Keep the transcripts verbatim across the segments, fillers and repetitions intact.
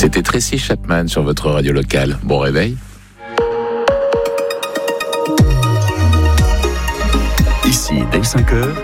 C'était Tracy Chapman sur votre radio locale. Bon réveil. Ici, dès cinq heures,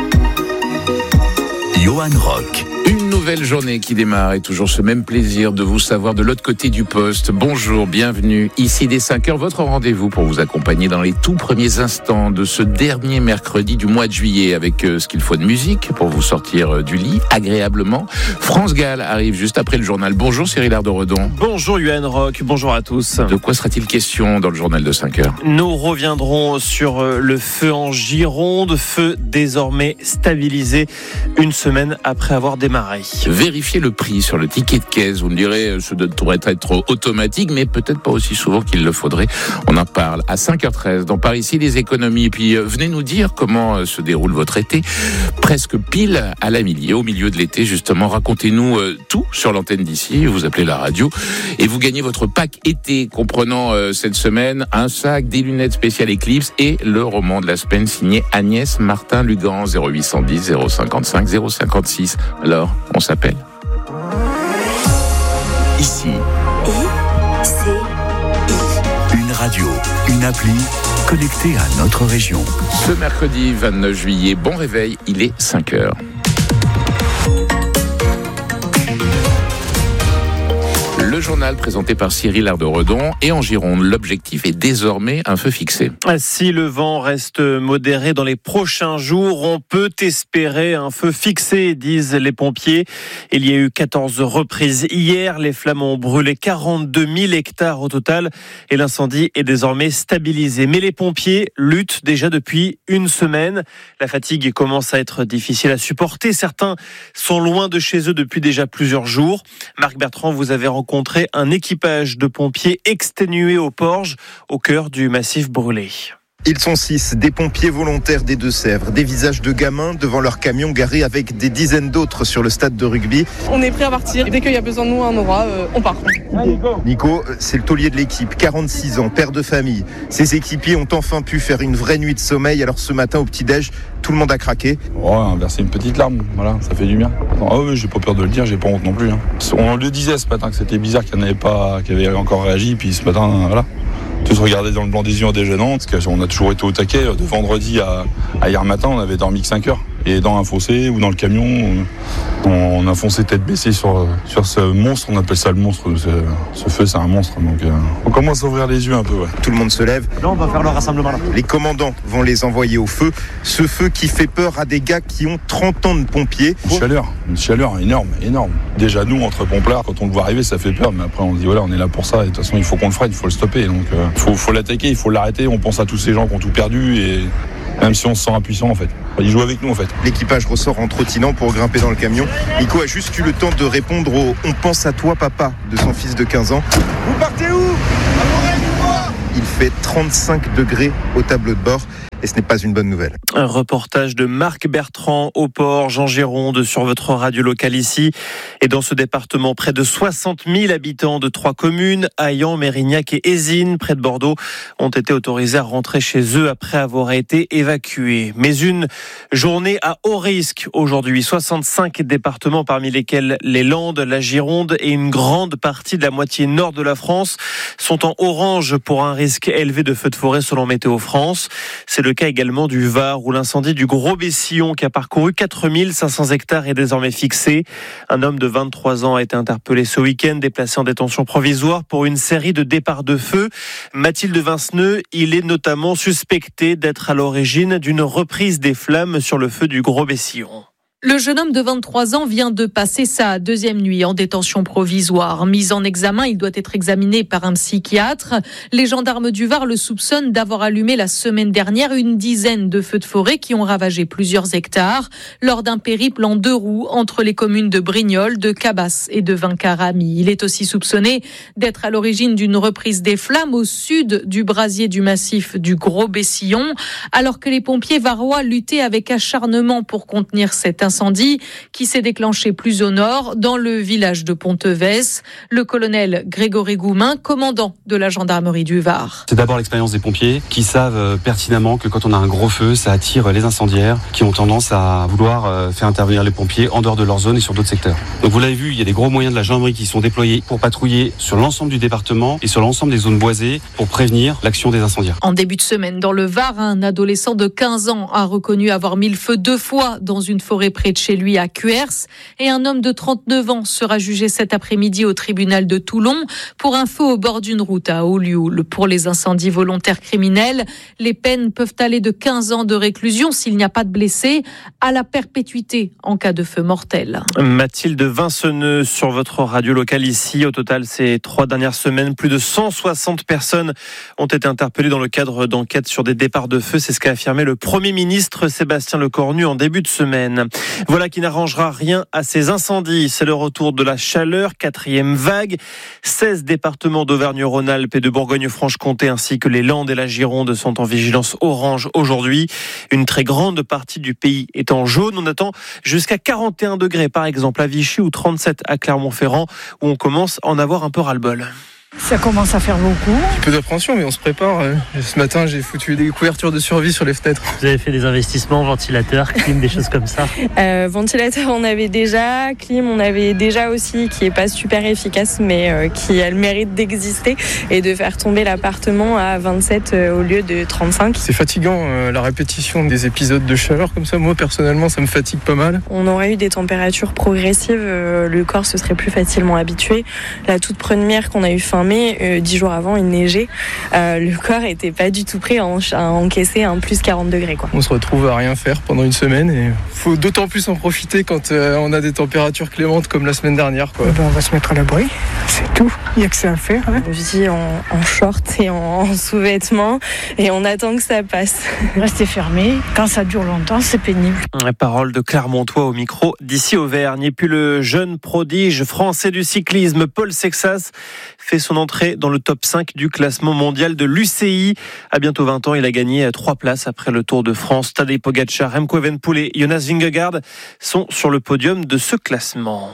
Johan Rock. Une nouvelle journée qui démarre et toujours ce même plaisir de vous savoir de l'autre côté du poste. Bonjour, bienvenue. Ici dès cinq heures, votre rendez-vous pour vous accompagner dans les tout premiers instants de ce dernier mercredi du mois de juillet avec euh, ce qu'il faut de musique pour vous sortir euh, du lit agréablement. France Gall arrive juste après le journal. Bonjour Cyril Ardo-Redon. Bonjour Johan Rock, bonjour à tous. De quoi sera-t-il question dans le journal de cinq heures ? Nous reviendrons sur le feu en Gironde, feu désormais stabilisé une semaine après avoir démarré. Vérifiez le prix sur le ticket de caisse. Vous me direz, ce devrait être automatique, mais peut-être pas aussi souvent qu'il le faudrait. On en parle à cinq heures treize dans Par ici les économies. Et puis, venez nous dire comment se déroule votre été. Presque pile à la millier, au milieu de l'été, justement. Racontez-nous tout sur l'antenne d'ici. Vous appelez la radio et vous gagnez votre pack été, comprenant cette semaine un sac, des lunettes spéciales Eclipse et le roman de la semaine signé Agnès Martin-Lugan. zéro huit cent dix, zéro cinquante-cinq, zéro cinquante-six. Alors, on s'appelle. Ici, I, C, I. une radio, une appli connectée à notre région. Ce mercredi vingt-neuf juillet, bon réveil, il est cinq heures. Le journal présenté par Cyril Ardo-Redon et en Gironde, l'objectif est désormais un feu fixé. Si le vent reste modéré dans les prochains jours, on peut espérer un feu fixé, disent les pompiers. Il y a eu quatorze reprises hier, les flammes ont brûlé quarante-deux mille hectares au total et l'incendie est désormais stabilisé. Mais les pompiers luttent déjà depuis une semaine. La fatigue commence à être difficile à supporter. Certains sont loin de chez eux depuis déjà plusieurs jours. Marc Bertrand, vous avez rencontré un équipage de pompiers exténués au Porge, au cœur du massif brûlé. Ils sont six, des pompiers volontaires des Deux-Sèvres, des visages de gamins devant leur camion garé avec des dizaines d'autres sur le stade de rugby. On est prêt à partir, dès qu'il y a besoin de nous, on aura, euh, on part. Nico, c'est le taulier de l'équipe, quarante-six ans, père de famille. Ses équipiers ont enfin pu faire une vraie nuit de sommeil, alors ce matin au petit-déj, tout le monde a craqué. Ouais, verser une petite larme, voilà, ça fait du bien. Ah oui, j'ai pas peur de le dire, j'ai pas honte non plus. Hein. On le disait ce matin que c'était bizarre qu'il n'y en avait pas, qu'il avait encore réagi, puis ce matin, voilà. Tous regarder dans le blanc des yeux en déjeunant, parce qu'on a toujours été au taquet. De vendredi à, à hier matin, on avait dormi que cinq heures. Et dans un fossé ou dans le camion, on a foncé tête baissée sur, sur ce monstre. On appelle ça le monstre. Ce, ce feu, c'est un monstre. Donc euh, on commence à ouvrir les yeux un peu. Ouais. Tout le monde se lève. Là, on va faire le rassemblement. Là. Les commandants vont les envoyer au feu. Ce feu qui fait peur à des gars qui ont trente ans de pompiers. Une chaleur, une chaleur énorme, énorme. Déjà, nous, entre pompiers, quand on le voit arriver, ça fait peur. Mais après, on se dit, voilà, on est là pour ça. Et de toute façon, il faut qu'on le freine, il faut le stopper. Donc, il euh, faut, faut l'attaquer, il faut l'arrêter. On pense à tous ces gens qui ont tout perdu. Et même si on se sent impuissant, en fait. Il joue avec nous, en fait. L'équipage ressort en trottinant pour grimper dans le camion. Nico a juste eu le temps de répondre au « On pense à toi, papa » de son fils de quinze ans. Vous partez où ? Il fait trente-cinq degrés au tableau de bord. Et ce n'est pas une bonne nouvelle. Un reportage de Marc Bertrand au Porge en Gironde sur votre radio locale ici. Et dans ce département, près de soixante mille habitants de trois communes, Hayan, Mérignac et Ézines, près de Bordeaux, ont été autorisés à rentrer chez eux après avoir été évacués. Mais une journée à haut risque aujourd'hui. soixante-cinq départements parmi lesquels les Landes, la Gironde et une grande partie de la moitié nord de la France sont en orange pour un risque élevé de feux de forêt selon Météo France. C'est le cas également du Var où l'incendie du Gros Bessillon qui a parcouru quatre mille cinq cents hectares est désormais fixé. Un homme de vingt-trois ans a été interpellé ce week-end, déplacé en détention provisoire pour une série de départs de feu. Mathilde Vinceneux, il est notamment suspecté d'être à l'origine d'une reprise des flammes sur le feu du Gros Bessillon. Le jeune homme de vingt-trois ans vient de passer sa deuxième nuit en détention provisoire. Mis en examen, il doit être examiné par un psychiatre. Les gendarmes du Var le soupçonnent d'avoir allumé la semaine dernière une dizaine de feux de forêt qui ont ravagé plusieurs hectares lors d'un périple en deux roues entre les communes de Brignoles, de Cabas et de Vincarami. Il est aussi soupçonné d'être à l'origine d'une reprise des flammes au sud du brasier du massif du Gros Bessillon, alors que les pompiers varois luttaient avec acharnement pour contenir cet incendie. incendie qui s'est déclenché plus au nord, dans le village de Pontevès. Le colonel Grégory Goumin, commandant de la gendarmerie du Var. C'est d'abord l'expérience des pompiers qui savent pertinemment que quand on a un gros feu, ça attire les incendiaires qui ont tendance à vouloir faire intervenir les pompiers en dehors de leur zone et sur d'autres secteurs. Donc vous l'avez vu, il y a des gros moyens de la gendarmerie qui sont déployés pour patrouiller sur l'ensemble du département et sur l'ensemble des zones boisées pour prévenir l'action des incendiaires. En début de semaine, dans le Var, un adolescent de quinze ans a reconnu avoir mis le feu deux fois dans une forêt près de chez lui à Cuers. Et un homme de trente-neuf ans sera jugé cet après-midi au tribunal de Toulon pour un feu au bord d'une route à Olioul. Pour les incendies volontaires criminels, les peines peuvent aller de quinze ans de réclusion s'il n'y a pas de blessés à la perpétuité en cas de feu mortel. Mathilde Vinceneux sur votre radio locale ici. Au total, ces trois dernières semaines, plus de cent soixante personnes ont été interpellées dans le cadre d'enquêtes sur des départs de feu. C'est ce qu'a affirmé le Premier ministre Sébastien Lecornu en début de semaine. Voilà qui n'arrangera rien à ces incendies. C'est le retour de la chaleur, quatrième vague. seize départements d'Auvergne-Rhône-Alpes et de Bourgogne-Franche-Comté ainsi que les Landes et la Gironde sont en vigilance orange aujourd'hui. Une très grande partie du pays est en jaune. On attend jusqu'à quarante et un degrés par exemple à Vichy ou trente-sept à Clermont-Ferrand où on commence à en avoir un peu ras-le-bol. Ça commence à faire beaucoup. Un petit peu d'appréhension, mais on se prépare. Ce matin, j'ai foutu des couvertures de survie sur les fenêtres. Vous avez fait des investissements, ventilateurs, clim, des choses comme ça euh, Ventilateur, on avait déjà. Clim, on avait déjà aussi, qui est pas super efficace, mais euh, qui a le mérite d'exister et de faire tomber l'appartement à vingt-sept euh, au lieu de trente-cinq. C'est fatigant, euh, la répétition des épisodes de chaleur comme ça. Moi, personnellement, ça me fatigue pas mal. On aurait eu des températures progressives. Euh, le corps se serait plus facilement habitué. La toute première qu'on a eu fin mai, euh, dix jours avant, il neigeait. Euh, le corps était pas du tout prêt à, en, à encaisser un plus quarante degrés, quoi. On se retrouve à rien faire pendant une semaine et faut d'autant plus en profiter quand euh, on a des températures clémentes comme la semaine dernière, quoi. Ben, on va se mettre à l'abri, c'est tout. Il n'y a que ça à faire. Hein. On vit en, en short et en, en sous-vêtements et on attend que ça passe. Rester fermé, quand ça dure longtemps, c'est pénible. La parole de Clermontois au micro d'ici Auvergne. Et puis le jeune prodige français du cyclisme, Paul Sexas, fait son entrée dans le top cinq du classement mondial de l'U C I. À bientôt vingt ans, il a gagné trois places après le Tour de France. Tadej Pogačar, Remco Evenepoel et Jonas Vingegaard sont sur le podium de ce classement.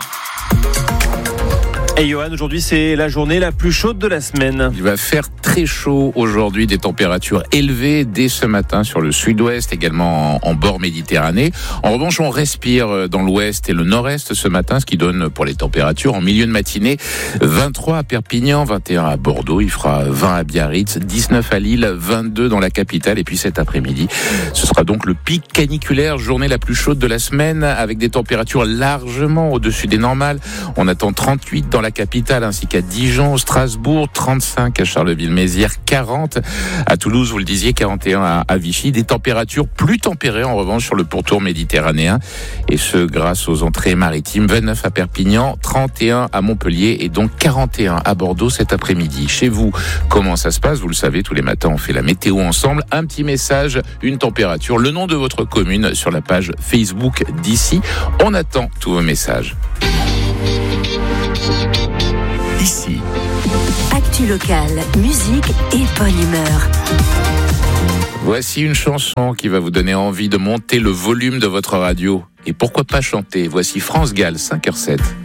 Et Johan, aujourd'hui c'est la journée la plus chaude de la semaine. Il va faire très chaud aujourd'hui, des températures élevées dès ce matin sur le sud-ouest, également en, en bord Méditerranée. En revanche, on respire dans l'ouest et le nord-est ce matin, ce qui donne pour les températures en milieu de matinée vingt-trois à Perpignan, vingt et un à Bordeaux, il fera vingt à Biarritz, dix-neuf à Lille, vingt-deux dans la capitale. Et puis cet après-midi, ce sera donc le pic caniculaire, journée la plus chaude de la semaine avec des températures largement au-dessus des normales. On attend trente-huit dans la capitale ainsi qu'à Dijon, Strasbourg, trente-cinq à Charleville-Mézières, quarante à Toulouse, vous le disiez, quarante et un à, à Vichy. Des températures plus tempérées en revanche sur le pourtour méditerranéen et ce grâce aux entrées maritimes. vingt-neuf à Perpignan, trente et un à Montpellier et donc quarante et un à Bordeaux cet après-midi. Chez vous, comment ça se passe? Vous le savez, tous les matins on fait la météo ensemble. Un petit message, une température, le nom de votre commune sur la page Facebook d'ici. On attend tous vos messages. Ici. Actu locale, musique et bonne humeur. Voici une chanson qui va vous donner envie de monter le volume de votre radio. Et pourquoi pas chanter? Voici France Gall, cinq heures sept.